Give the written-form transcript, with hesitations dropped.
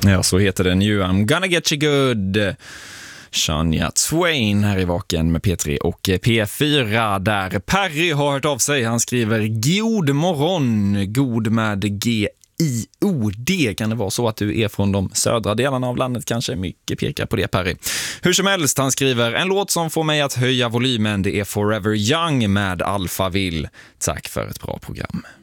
Ja, så heter den ju. I'm gonna get you good. Shania Twain här i Vaken med P3 och P4 där Perry har hört av sig. Han skriver god morgon, god med G-I-O-D. Kan det vara så att du är från de södra delarna av landet kanske? Mycket pekar på det, Perry. Hur som helst, han skriver en låt som får mig att höja volymen. Det är Forever Young med Alphaville. Tack för ett bra program.